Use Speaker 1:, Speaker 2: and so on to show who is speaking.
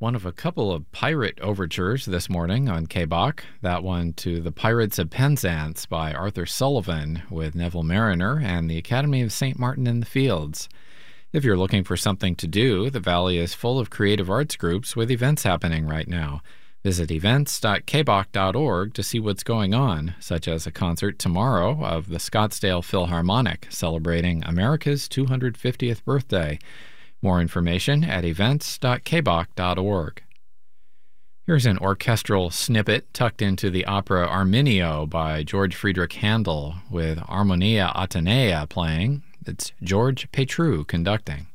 Speaker 1: One of a couple of pirate overtures this morning on KBOC. That one to The Pirates of Penzance by Arthur Sullivan with Neville Mariner and the Academy of St. Martin in the Fields. If you're looking for something to do, the Valley is full of creative arts groups with events happening right now. Visit events.kboc.org to see what's going on, such as a concert tomorrow of the Scottsdale Philharmonic celebrating America's 250th birthday. More information at events.kboc.org. Here's an orchestral snippet tucked into the opera Arminio by George Friedrich Handel with Harmonia Atenea playing. It's George Petru conducting.